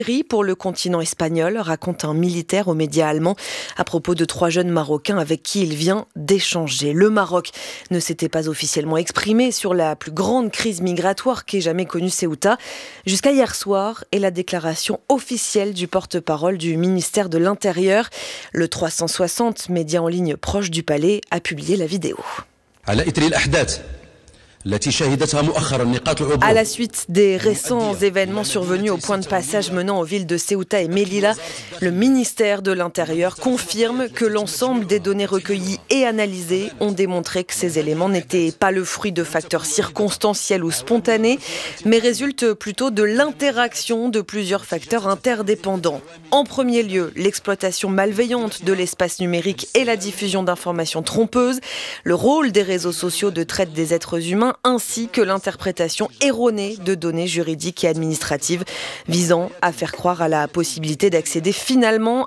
Pour le continent espagnol, raconte un militaire aux médias allemands à propos de 3 jeunes Marocains avec qui il vient d'échanger. Le Maroc ne s'était pas officiellement exprimé sur la plus grande crise migratoire qu'ait jamais connue Ceuta, jusqu'à hier soir et la déclaration officielle du porte-parole du ministère de l'Intérieur. Le 360, média en ligne proche du palais, a publié la vidéo. À la suite des récents événements survenus au point de passage menant aux villes de Ceuta et Melilla, le ministère de l'Intérieur confirme que l'ensemble des données recueillies et analysées ont démontré que ces éléments n'étaient pas le fruit de facteurs circonstanciels ou spontanés, mais résultent plutôt de l'interaction de plusieurs facteurs interdépendants. En premier lieu, l'exploitation malveillante de l'espace numérique et la diffusion d'informations trompeuses, le rôle des réseaux sociaux de traite des êtres humains, ainsi que l'interprétation erronée de données juridiques et administratives visant à faire croire à la possibilité d'accéder facilement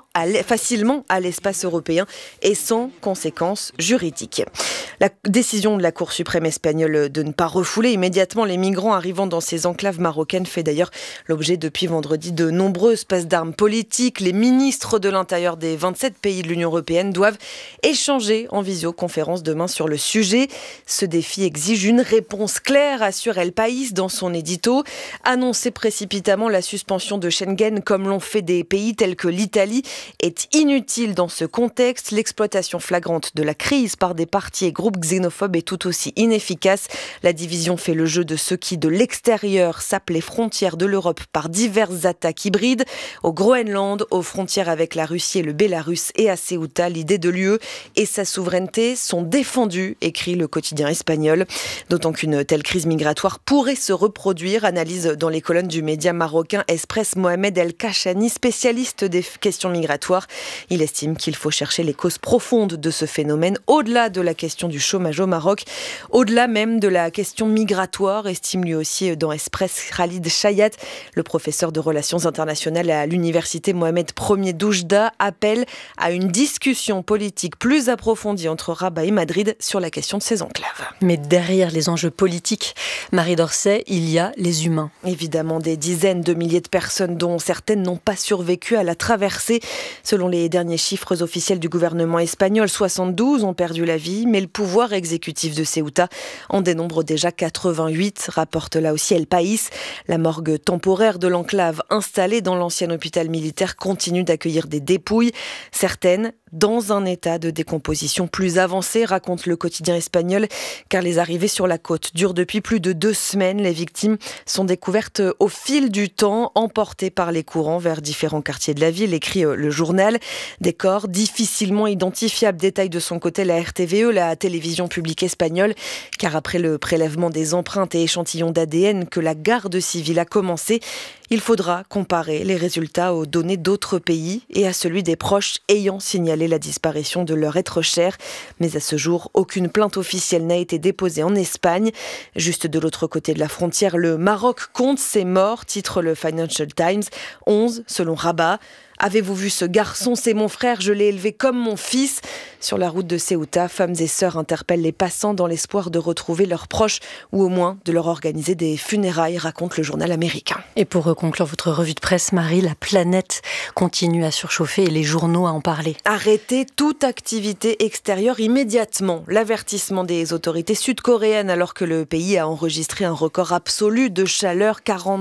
à l'espace européen et sans conséquences juridiques. La décision de la Cour suprême espagnole de ne pas refouler immédiatement les migrants arrivant dans ces enclaves marocaines fait d'ailleurs l'objet depuis vendredi de nombreuses passes d'armes politiques. Les ministres de l'Intérieur des 27 pays de l'Union européenne doivent échanger en visioconférence demain sur le sujet. Ce défi exige une réponse claire, assure El País dans son édito. Annoncer précipitamment la suspension de Schengen, comme l'ont fait des pays tels que l'Italie, est inutile dans ce contexte. L'exploitation flagrante de la crise par des partis et groupes xénophobes est tout aussi inefficace. La division fait le jeu de ceux qui, de l'extérieur, sapent les frontières de l'Europe par diverses attaques hybrides. Au Groenland, aux frontières avec la Russie et le Bélarus et à Ceuta, l'idée de l'UE et sa souveraineté sont défendues, écrit le quotidien espagnol. D'autant qu'une telle crise migratoire pourrait se reproduire, analyse dans les colonnes du média marocain Express Mohamed El Kachani, spécialiste des questions migratoires. Il estime qu'il faut chercher les causes profondes de ce phénomène, au-delà de la question du chômage au Maroc, au-delà même de la question migratoire, estime lui aussi dans Express Khalid Chayat, le professeur de relations internationales à l'université Mohamed Ier d'Oujda, appelle à une discussion politique plus approfondie entre Rabat et Madrid sur la question de ces enclaves. Mais derrière les enjeux politiques, Marie Dorcet, il y a les humains. Évidemment, des dizaines de milliers de personnes dont certaines n'ont pas survécu à la traversée. Selon les derniers chiffres officiels du gouvernement espagnol, 72 ont perdu la vie, mais le pouvoir exécutif de Ceuta en dénombre déjà 88, rapporte là aussi El País. La morgue temporaire de l'enclave installée dans l'ancien hôpital militaire continue d'accueillir des dépouilles, certaines dans un état de décomposition plus avancé, raconte le quotidien espagnol, car les arrivées sur la côte durent depuis plus de 2 semaines. Les victimes sont découvertes au fil du temps, emportées par les courants vers différents quartiers de la ville, écrit le journal. Des corps difficilement identifiables, détaille de son côté la RTVE, la télévision publique espagnole, car après le prélèvement des empreintes et échantillons d'ADN que la garde civile a commencé, il faudra comparer les résultats aux données d'autres pays et à celui des proches ayant signalé la disparition de leur être cher. Mais à ce jour, aucune plainte officielle n'a été déposée en Espagne. Juste de l'autre côté de la frontière, le Maroc compte ses morts, titre le Financial Times, 11 selon Rabat. Avez-vous vu ce garçon? C'est mon frère, je l'ai élevé comme mon fils. Sur la route de Ceuta, femmes et sœurs interpellent les passants dans l'espoir de retrouver leurs proches ou au moins de leur organiser des funérailles, raconte le journal américain. Et pour conclure votre revue de presse, Marie, la planète continue à surchauffer et les journaux à en parler. Arrêtez toute activité extérieure immédiatement. L'avertissement des autorités sud-coréennes alors que le pays a enregistré un record absolu de chaleur,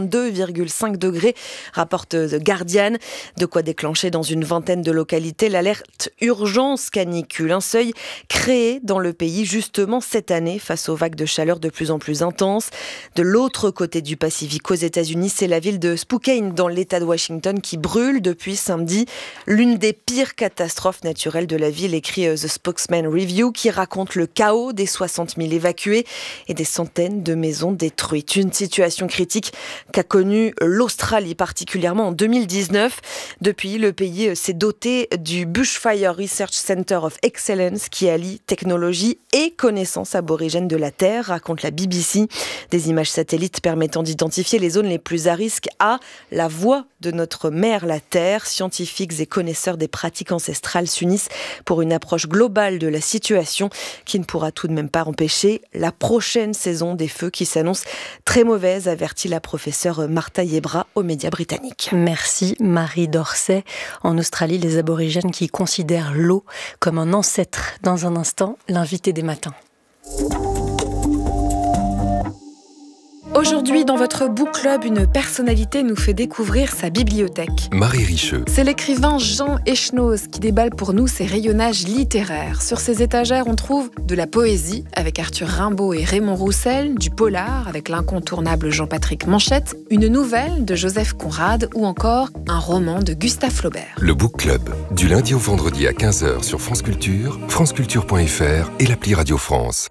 42,5 degrés, rapporte The Guardian. De quoi déclencher dans une vingtaine de localités l'alerte urgence canicule, un seuil créé dans le pays justement cette année face aux vagues de chaleur de plus en plus intenses. De l'autre côté du Pacifique, aux États-Unis, c'est la ville de Spokane dans l'État de Washington qui brûle depuis samedi. L'une des pires catastrophes naturelles de la ville, écrit The Spokesman Review, qui raconte le chaos des 60 000 évacués et des centaines de maisons détruites. Une situation critique qu'a connue l'Australie, particulièrement en 2019. Depuis, le pays s'est doté du Bushfire Research Center of Excellence qui allie technologie et connaissances aborigènes de la Terre, raconte la BBC. Des images satellites permettant d'identifier les zones les plus à risque à la voix de notre mère, la Terre. Scientifiques et connaisseurs des pratiques ancestrales s'unissent pour une approche globale de la situation qui ne pourra tout de même pas empêcher la prochaine saison des feux qui s'annonce très mauvaise, avertit la professeure Martha Yebra aux médias britanniques. Merci Marie d'Orsay. En Australie, les aborigènes qui considèrent l'eau comme un ancêtre. Dans un instant, l'invité des matins. Aujourd'hui, dans votre book club, une personnalité nous fait découvrir sa bibliothèque. Marie Richeux. C'est l'écrivain Jean Echenoz qui déballe pour nous ses rayonnages littéraires. Sur ses étagères, on trouve de la poésie avec Arthur Rimbaud et Raymond Roussel, du polar avec l'incontournable Jean-Patrick Manchette, une nouvelle de Joseph Conrad ou encore un roman de Gustave Flaubert. Le book club, du lundi au vendredi à 15h sur France Culture, franceculture.fr et l'appli Radio France.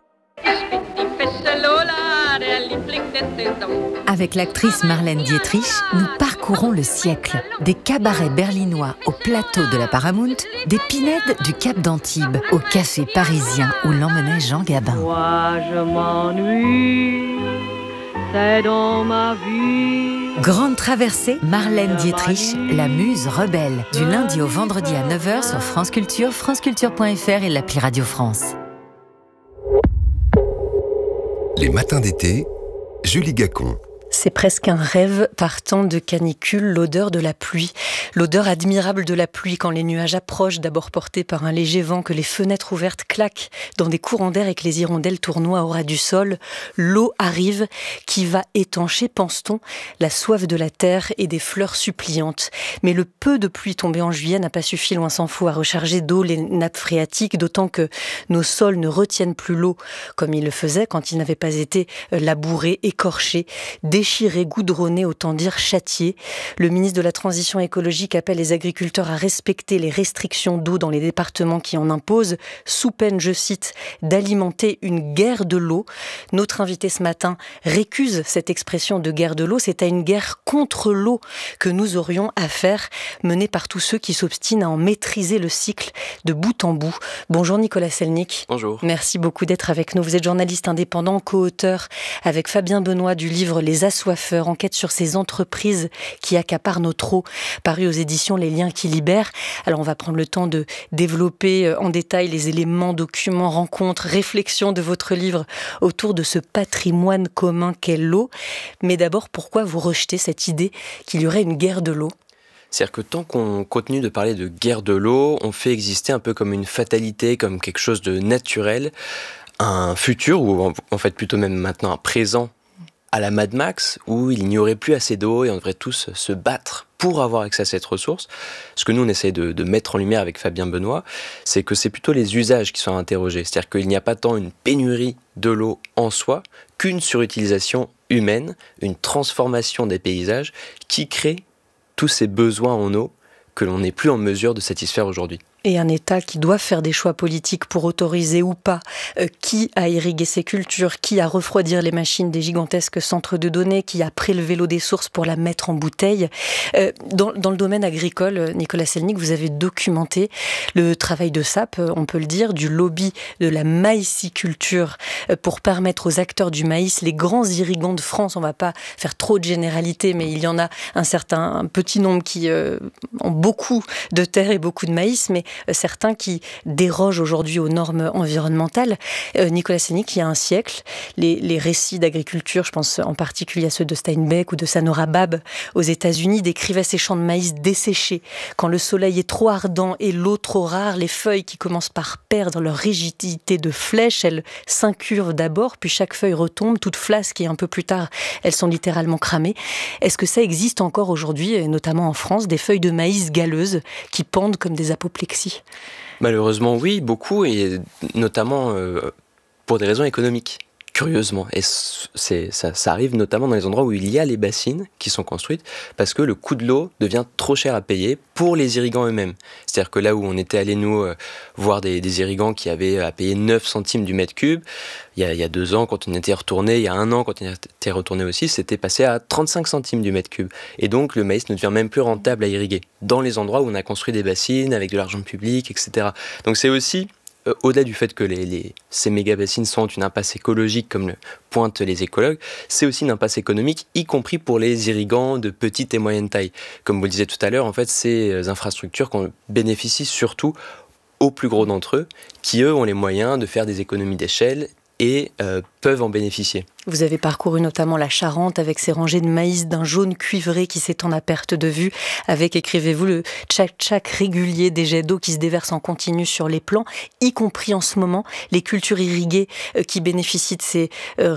Avec l'actrice Marlène Dietrich, nous parcourons le siècle. Des cabarets berlinois au plateau de la Paramount, des pinèdes du Cap d'Antibes au café parisien où l'emmenait Jean Gabin. Moi je m'ennuie, c'est dans ma vie. Grande traversée, Marlène Dietrich, la muse rebelle. Du lundi au vendredi à 9h sur France Culture, franceculture.fr et l'appli Radio France. Les matins d'été, Julie Gacon. C'est presque un rêve partant de canicule, l'odeur de la pluie. L'odeur admirable de la pluie quand les nuages approchent, d'abord portés par un léger vent, que les fenêtres ouvertes claquent dans des courants d'air et que les hirondelles tournoient au ras du sol. L'eau arrive qui va étancher, pense-t-on, la soif de la terre et des fleurs suppliantes. Mais le peu de pluie tombée en juillet n'a pas suffi, loin s'en faut, à recharger d'eau les nappes phréatiques, d'autant que nos sols ne retiennent plus l'eau comme ils le faisaient quand ils n'avaient pas été labourés, écorchés, déchiré, goudronné, autant dire châtié. Le ministre de la Transition écologique appelle les agriculteurs à respecter les restrictions d'eau dans les départements qui en imposent, sous peine, je cite, d'alimenter une guerre de l'eau. Notre invité ce matin récuse cette expression de guerre de l'eau. C'est à une guerre contre l'eau que nous aurions affaire, menée par tous ceux qui s'obstinent à en maîtriser le cycle de bout en bout. Bonjour Nicolas Selnick. Bonjour. Merci beaucoup d'être avec nous. Vous êtes journaliste indépendant, co-auteur avec Fabien Benoît du livre Les Assoiffeurs, enquête sur ces entreprises qui accaparent notre eau, paru aux éditions Les Liens qui libèrent. Alors on va prendre le temps de développer en détail les éléments, documents, rencontres, réflexions de votre livre autour de ce patrimoine commun qu'est l'eau. Mais d'abord, pourquoi vous rejetez cette idée qu'il y aurait une guerre de l'eau ? C'est-à-dire que tant qu'on continue de parler de guerre de l'eau, on fait exister un peu comme une fatalité, comme quelque chose de naturel, un futur, ou en fait plutôt même maintenant un présent, à la Mad Max, où il n'y aurait plus assez d'eau et on devrait tous se battre pour avoir accès à cette ressource. Ce que nous, on essaie de mettre en lumière avec Fabien Benoît, c'est que c'est plutôt les usages qui sont interrogés. C'est-à-dire qu'il n'y a pas tant une pénurie de l'eau en soi qu'une surutilisation humaine, une transformation des paysages qui crée tous ces besoins en eau que l'on n'est plus en mesure de satisfaire aujourd'hui. Et un État qui doit faire des choix politiques pour autoriser ou pas qui a irrigué ses cultures, qui a refroidir les machines des gigantesques centres de données, qui a prélevé l'eau des sources pour la mettre en bouteille. Dans le domaine agricole, Nicolas Selnick, vous avez documenté le travail de sape, on peut le dire, du lobby de la maïsiculture pour permettre aux acteurs du maïs, les grands irrigants de France, on ne va pas faire trop de généralités, mais il y en a un petit nombre qui ont beaucoup de terre et beaucoup de maïs, mais certains qui dérogent aujourd'hui aux normes environnementales. Nicolas Selnick, il y a un siècle, les récits d'agriculture, je pense en particulier à ceux de Steinbeck ou de Sanora Bab aux États-Unis, décrivaient ces champs de maïs desséchés. Quand le soleil est trop ardent et l'eau trop rare, les feuilles qui commencent par perdre leur rigidité de flèche, elles s'incurvent d'abord, puis chaque feuille retombe, toute flasque, et un peu plus tard, elles sont littéralement cramées. Est-ce que ça existe encore aujourd'hui, et notamment en France, des feuilles de maïs galeuses qui pendent comme des apoplexies ? Malheureusement, oui, beaucoup, et notamment pour des raisons économiques. furieusement. Et ça arrive notamment dans les endroits où il y a les bassines qui sont construites, parce que le coût de l'eau devient trop cher à payer pour les irrigants eux-mêmes. C'est-à-dire que là où on était allé nous voir des irrigants qui avaient à payer 9 centimes du mètre cube, il y a 2 ans quand on était retourné, il y a 1 an quand on était retourné aussi, c'était passé à 35 centimes du mètre cube. Et donc le maïs ne devient même plus rentable à irriguer, dans les endroits où on a construit des bassines avec de l'argent public, etc. Donc c'est aussi, au-delà du fait que ces méga-bassines sont une impasse écologique, comme le pointent les écologues, c'est aussi une impasse économique, y compris pour les irrigants de petite et moyenne taille. Comme vous le disiez tout à l'heure, en fait, ces infrastructures bénéficient surtout aux plus gros d'entre eux, qui eux ont les moyens de faire des économies d'échelle et peuvent en bénéficier. Vous avez parcouru notamment la Charente avec ses rangées de maïs d'un jaune cuivré qui s'étend à perte de vue, avec, écrivez-vous, le tchac-tchac régulier des jets d'eau qui se déversent en continu sur les plants, y compris en ce moment les cultures irriguées qui bénéficient de ces